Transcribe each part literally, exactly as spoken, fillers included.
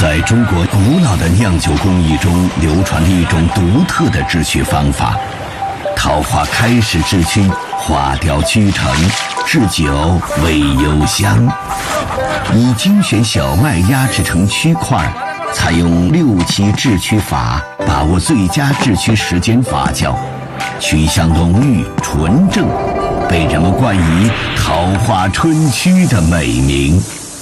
在中国古老的酿酒工艺中流传着一种独特的制曲方法。桃花开始制曲，花雕曲成，制酒味幽香。以精选小麦压制成曲块，采用六七制曲法，把握最佳制曲时间发酵，曲香浓郁纯正，被人们冠以桃花春曲的美名。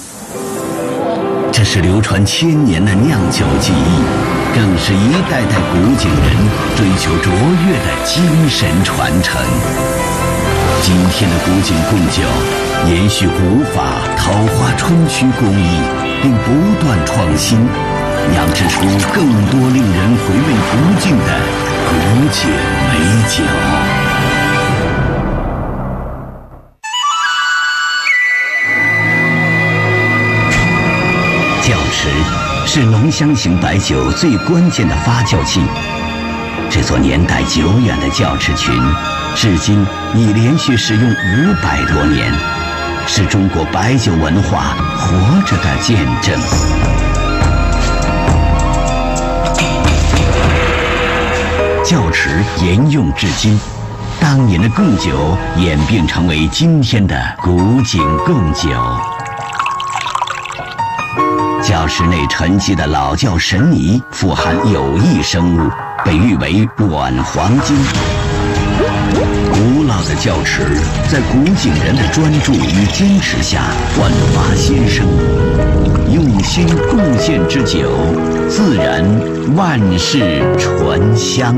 这是流传千年的酿酒技艺，更是一代代古井人追求卓越的精神传承。今天的古井贡酒延续古法桃花春曲工艺，并不断创新，酿制出更多令人回味不尽的古井美酒。窖池是浓香型白酒最关键的发酵器。这座年代久远的窖池群，至今已连续使用五百多年，是中国白酒文化活着的见证。窖池沿用至今，当年的贡酒演变成为今天的古井贡酒。窖池内沉积的老窖神泥富含有益生物，被誉为软黄金。古老的窖池在古井人的专注与坚持下焕发新生，用心贡献之酒，自然万世醇香。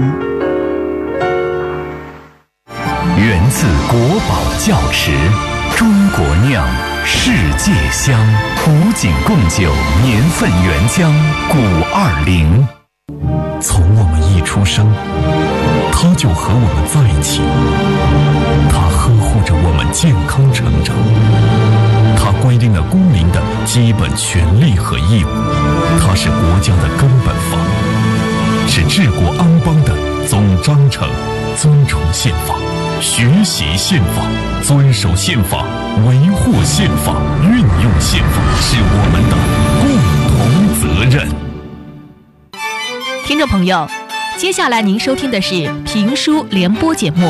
源自国宝窖池，中国酿，世界香。古井贡酒年份原浆古二零。从我们一出生，他就和我们在一起，他呵护着我们健康成长，他规定了公民的基本权利和义务，他是国家的根本法，是治国安邦的总章程。尊崇宪法，学习宪法，遵守宪法，维护宪法，运用宪法，是我们的共同责任。 听众朋友，接下来您收听的是评书联播节目。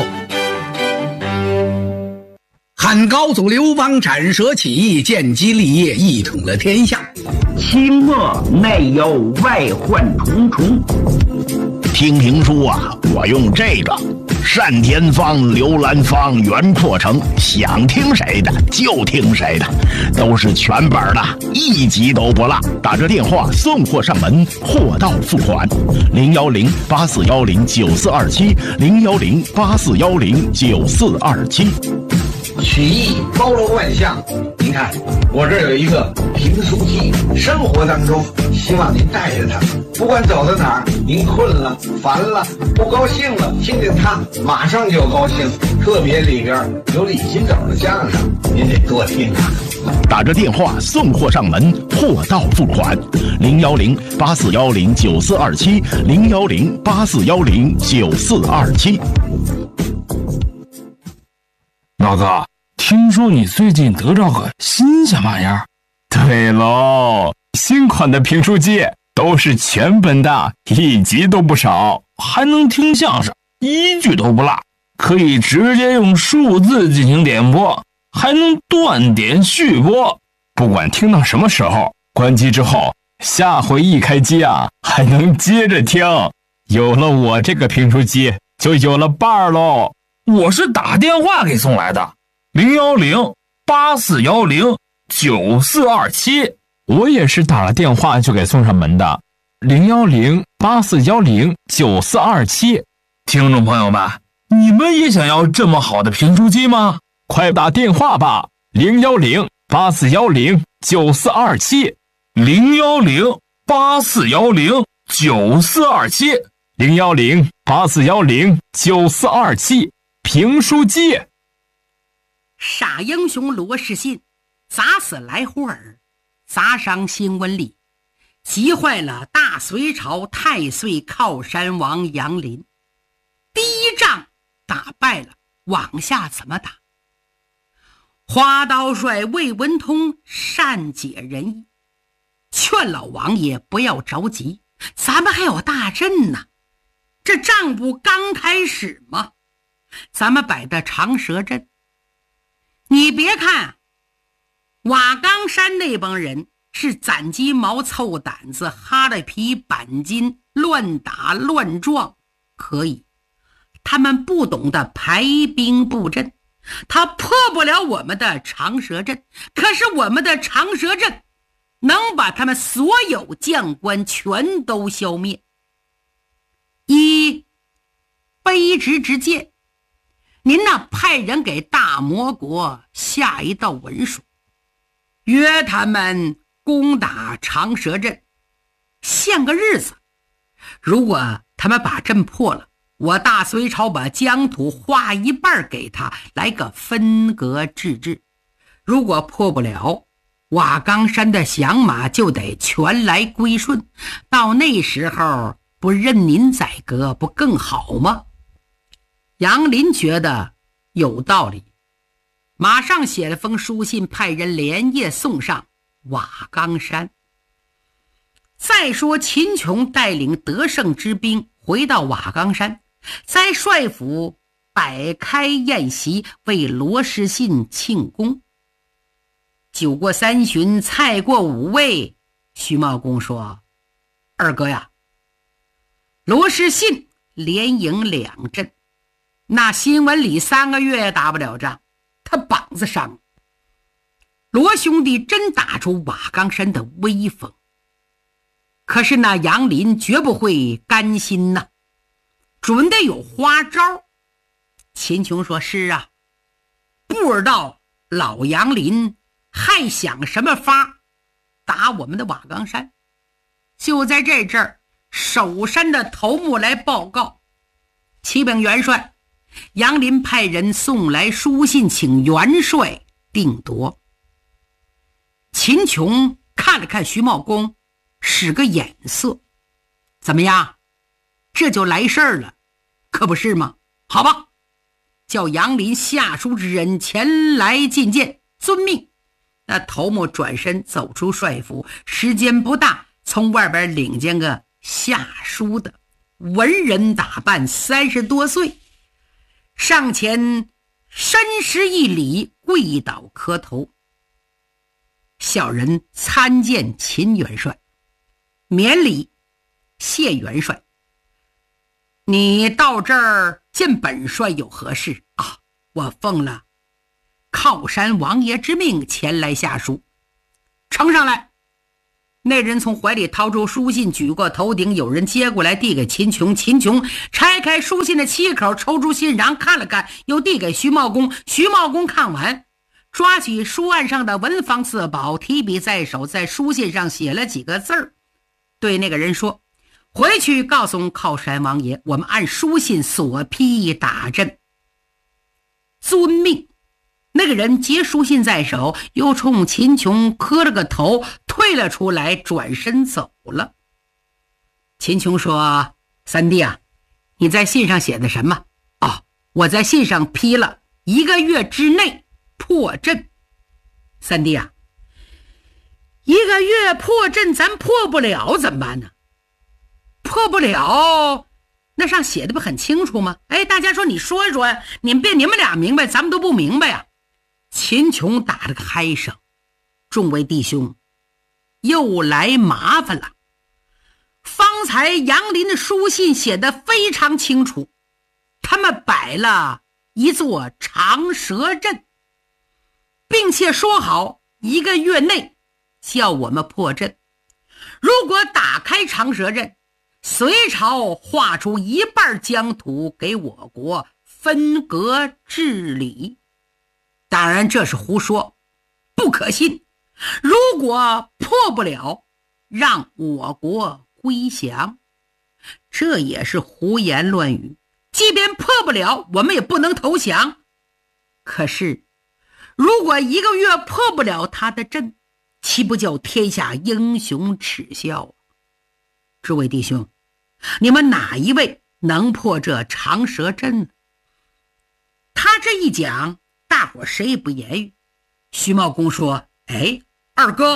汉高祖刘邦斩蛇起义，建基立业，一统了天下。 清末内忧外患重重。 听评书啊，我用这个单田芳、刘兰芳、袁阔成，想听谁的就听谁的，都是全本的，一集都不落。打着电话送货上门，货到付款。零幺零八四幺零九四二七，零幺零八四幺零九四二七。 曲艺包罗万象，您看我这儿有一个评书机，生活当中希望您带着它，不管走到哪儿，您困了、烦了、不高兴了，听见它马上就高兴。特别里边有李金斗的相声，您得多听啊。 打着电话送货上门，货到付款。零幺零八四幺零九四二七，零幺零八四幺零九四二七。 老哥，听说你最近得着个新鲜玩意儿？ 对喽，新款的评书机都是全本的，一集都不少， 还能听相声，一句都不落，可以直接用数字进行点播，还能断点续播。 不管听到什么时候，关机之后，下回一开机啊，还能接着听。有了我这个评书机，就有了伴儿喽。 我是打电话给送来的，零幺零八四幺零九四二七。 我也是打了电话就给送上门的，零幺零八四幺零九四二七。 听众朋友们，你们也想要这么好的评书机吗？ 快打电话吧，零幺零八四幺零九四二七， 零幺零八四幺零九四二七， 零幺零八四幺零九四二七。评书机。 傻英雄罗士信砸死来胡尔，砸伤辛温丽，急坏了大隋朝太岁靠山王杨林。第一仗打败了，往下怎么打？花刀帅魏文通善解人意， 劝老王爷不要着急，咱们还有大阵呢，这仗不刚开始吗？咱们摆的长蛇阵，你别看瓦岗山那帮人是攒鸡毛凑胆子，哈了皮板筋，乱打乱撞，可以，他们不懂得排兵布阵，他破不了我们的长蛇阵，可是我们的长蛇阵能把他们所有将官全都消灭。依卑职之见，您那派人给大魔国下一道文书，约他们攻打长蛇阵，限个日子。如果他们把阵破了，我大隋朝把疆土划一半给他，来个分割制置。如果破不了，瓦岗山的降马就得全来归顺，到那时候不任您宰割不更好吗？杨林觉得有道理，马上写了封书信，派人连夜送上瓦岗山。再说秦琼带领得胜之兵回到瓦岗山，在帅府摆开宴席，为罗士信庆功。酒过三巡，菜过五味，徐茂公说：二哥呀，罗士信连赢两阵，那新闻里三个月打不了仗，他膀子伤。罗兄弟真打出瓦岗山的威风，可是那杨林绝不会甘心呐，准得有花招。秦琼说：是啊，不知道老杨林还想什么法打我们的瓦岗山。就在这阵儿，守山的头目来报告，启禀元帅，杨林派人送来书信，请元帅定夺。秦琼看了看徐茂公，使个眼色，怎么样？这就来事儿了，可不是吗？好吧，叫杨林下书之人前来觐见，遵命。那头目转身走出帅府，时间不大，从外边领见个下书的文人打扮，三十多岁，上前深施一礼，跪倒磕头。小人参见秦元帅。免礼，谢元帅。你到这儿见本帅有何事啊？我奉了靠山王爷之命前来下书。呈上来。那人从怀里掏出书信，举过头顶，有人接过来递给秦琼。秦琼拆开书信的七口，抽出信瓤看了看，又递给徐茂公。徐茂公看完，抓起书案上的文房四宝，提笔在手，在书信上写了几个字儿，对那个人说：回去告诉靠山王爷，我们按书信所批打阵。遵命。那个人接书信在手，又冲秦琼磕了个头，退了出来，转身走了。秦琼说：三弟啊，你在信上写的什么？哦，我在信上批了一个月之内破阵。三弟啊，一个月破阵咱破不了怎么办呢？破不了，那上写的不很清楚吗？哎，大家说你说一说呀，你们别你们俩明白，咱们都不明白呀。秦琼打了个嗨声，众位弟兄，又来麻烦了。方才杨林的书信写得非常清楚，他们摆了一座长蛇阵，并且说好一个月内叫我们破阵。如果打开长蛇阵，隋朝划出一半疆土给我国分割治理。当然这是胡说，不可信。如果破不了，让我国归降，这也是胡言乱语。即便破不了，我们也不能投降。可是如果一个月破不了他的阵，岂不叫天下英雄耻笑？诸位弟兄，你们哪一位能破这长蛇阵？他这一讲，大伙谁也不言语。徐茂公说：哎，二哥，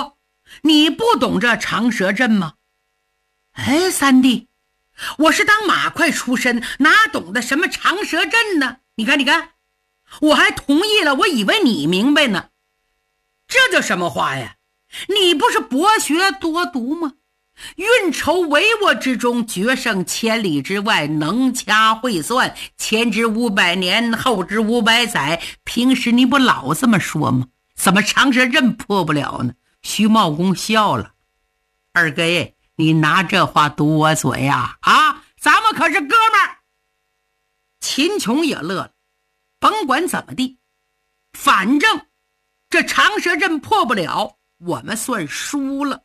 你不懂这长蛇阵吗？哎，三弟，我是当马快出身，哪懂得什么长蛇阵呢？你看你看，我还同意了，我以为你明白呢。这叫什么话呀？你不是博学多读吗？运筹帷幄之中，决胜千里之外，能掐会算，前知五百年，后知五百载。平时你不老这么说吗？怎么长蛇阵破不了呢？徐茂公笑了，二哥爷，你拿这话堵我嘴呀？啊，咱们可是哥们儿。秦琼也乐了，甭管怎么地，反正这长蛇阵破不了，我们算输了。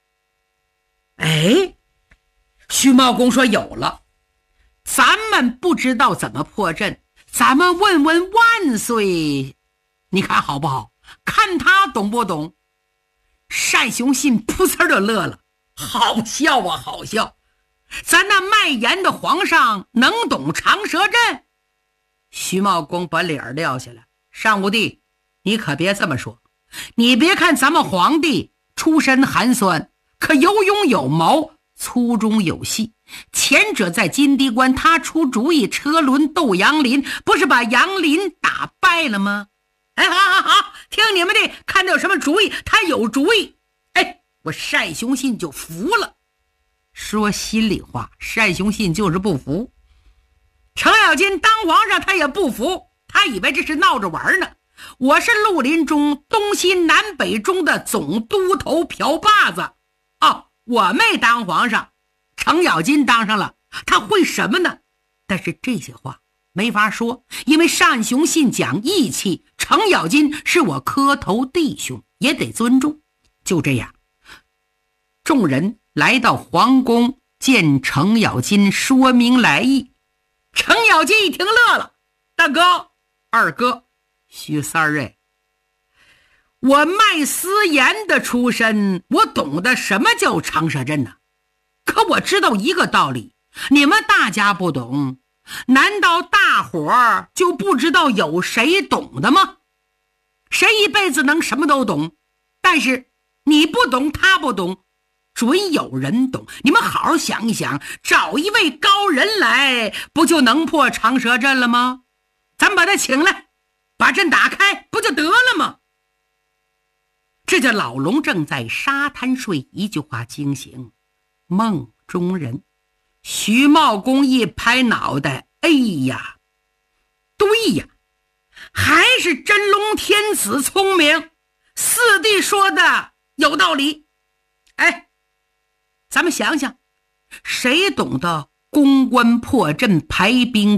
哎，徐茂公说有了，咱们不知道怎么破阵，咱们问问万岁，你看好不好？看他懂不懂。单雄信噗呲就乐了，好笑啊好笑，咱那卖盐的皇上能懂长蛇阵？徐茂公把脸撂下来，上武帝，你可别这么说，你别看咱们皇帝出身寒酸，可有勇有谋，粗中有细。前者在金地关，他出主意车轮斗杨林，不是把杨林打败了吗？哎，好好好，听你们的，看他有什么主意，他有主意。哎，我单雄信就服了。说心里话，单雄信就是不服。程咬金当皇上他也不服，他以为这是闹着玩呢。我是绿林中东西南北中的总督头瓢把子哦，我没当皇上，程咬金当上了，他会什么呢？但是这些话没法说，因为单雄信讲义气，程咬金是我磕头弟兄，也得尊重。就这样，众人来到皇宫见程咬金，说明来意。程咬金一听乐了，大哥二哥徐三儿哎，我卖私盐的出身，我懂得什么叫长蛇阵呢？可我知道一个道理，你们大家不懂，难道大伙儿就不知道有谁懂的吗？谁一辈子能什么都懂？但是你不懂，他不懂，准有人懂。你们好好想一想，找一位高人来，不就能破长蛇阵了吗？咱们把他请来，把阵打开，不就得了吗？这叫老龙正在沙滩睡，一句话惊醒梦中人。徐茂公一拍脑袋，哎呀，对呀，还是真龙天子聪明，四弟说的有道理。哎，咱们想想，谁懂得攻关破阵排兵